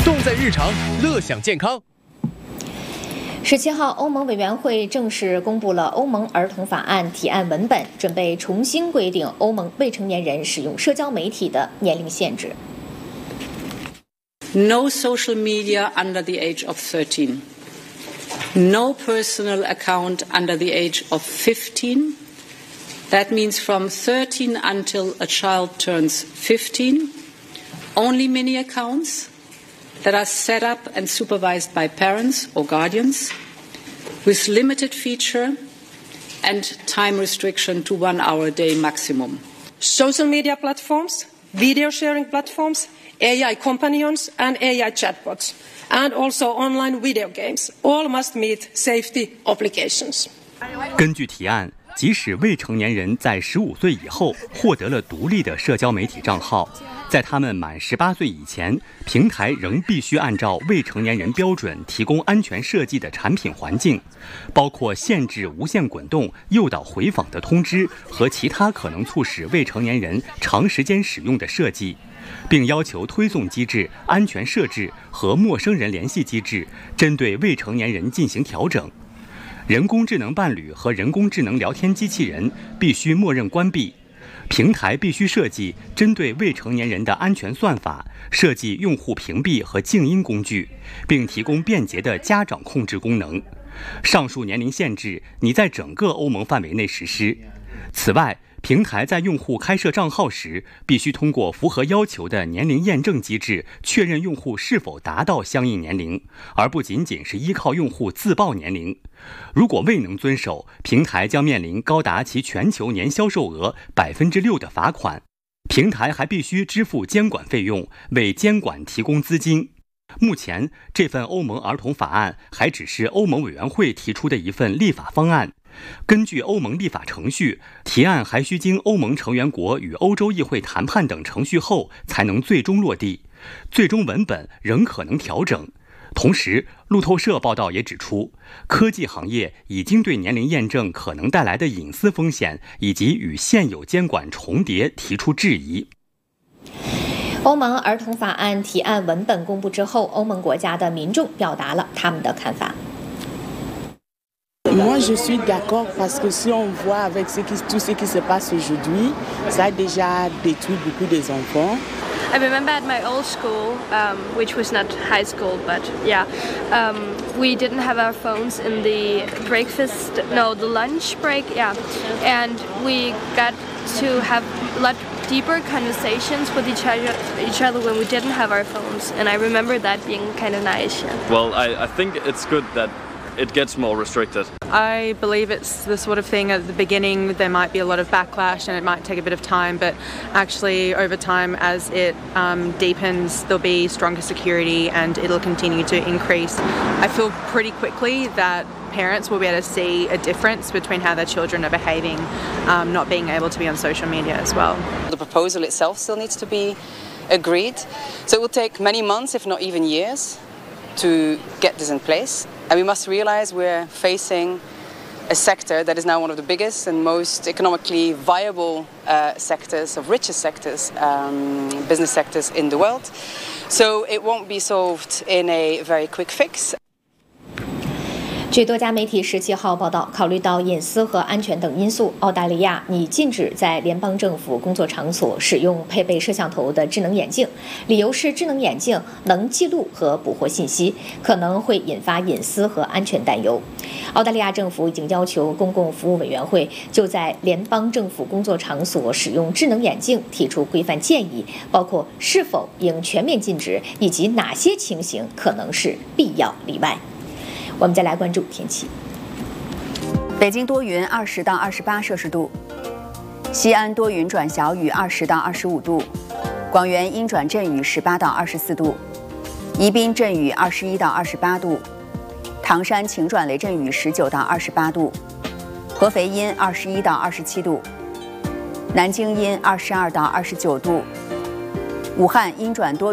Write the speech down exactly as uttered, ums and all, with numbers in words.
动在日常，乐享健康。 十七号，欧盟委员会正式公布了欧盟儿童法案提案文本，准备重新规定欧盟未成年人使用社交媒体的年龄限制。 No social media under the age of thirteen. No personal account under the age of fifteen. That means from thirteen until a child turns fifteen. Only mini accounts that are set up and supervised by parents or guardians with limited feature and time restriction to one hour a day maximum. Social media platforms, video sharing platforms, A I companions and A I chatbots, and also online video games, all must meet safety obligations. 根据提案，即使未成年人在十五岁以后获得了独立的社交媒体账号，在他们满十八岁以前，平台仍必须按照未成年人标准提供安全设计的产品环境，包括限制无限滚动、诱导回访的通知和其他可能促使未成年人长时间使用的设计，并要求推送机制、安全设置和陌生人联系机制针对未成年人进行调整。人工智能伴侣和人工智能聊天机器人必须默认关闭。平台必须设计针对未成年人的安全算法，设计用户屏蔽和静音工具，并提供便捷的家长控制功能。上述年龄限制拟在整个欧盟范围内实施。此外，平台在用户开设账号时，必须通过符合要求的年龄验证机制确认用户是否达到相应年龄，而不仅仅是依靠用户自报年龄。如果未能遵守，平台将面临高达其全球年销售额百分之六的罚款。平台还必须支付监管费用，为监管提供资金。目前，这份欧盟儿童法案还只是欧盟委员会提出的一份立法方案。根据欧盟立法程序，提案还需经欧盟成员国与欧洲议会谈判等程序后才能最终落地，最终文本仍可能调整。同时，路透社报道也指出，科技行业已经对年龄验证可能带来的隐私风险以及与现有监管重叠提出质疑。 欧盟儿童法案提案文本公布之后，欧盟国家的民众表达了他们的看法。 Moi, je suis d'accord parce que si on voit avec ce qui, tout ce qui se passe aujourd'hui, ça a déjà détruit beaucoup des enfants. I remember at my old school, um, which was not high school, but yeah, um, we didn't have our phones in the breakfast, no, the lunch break, yeah, and we got to have a lot deeper conversations with each other, each other when we didn't have our phones, and I remember that being kind of nice. Yeah. Well, I, I think it's good that it gets more restricted. I believe it's the sort of thing at the beginning there might be a lot of backlash and it might take a bit of time, but actually over time as it um, deepens there'll be stronger security and it'll continue to increase. I feel pretty quickly that parents will be able to see a difference between how their children are behaving, um, not being able to be on social media as well. The proposal itself still needs to be agreed, so it will take many months, if not even years, to get this in place. And we must realize we're facing a sector that is now one of the biggest and most economically viable uh, sectors, of richest sectors, um, business sectors in the world. So it won't be solved in a very quick fix. 据多家媒体十七号报道，考虑到隐私和安全等因素，澳大利亚拟禁止在联邦政府工作场所使用配备摄像头的智能眼镜，理由是智能眼镜能记录和捕获信息，可能会引发隐私和安全担忧。澳大利亚政府已经要求公共服务委员会就在联邦政府工作场所使用智能眼镜提出规范建议，包括是否应全面禁止，以及哪些情形可能是必要例外。我们再来关注天气。 北京多云，二十到二十八摄氏度；西安多云转小雨，二十到二十五度；广元阴转阵雨，十八到二十四度；宜宾阵雨，二十一到二十八度；唐山晴转雷阵雨，十九到二十八度；合肥阴，二十一到二十七度；南京阴，二十二到二十九度；武汉阴转多云。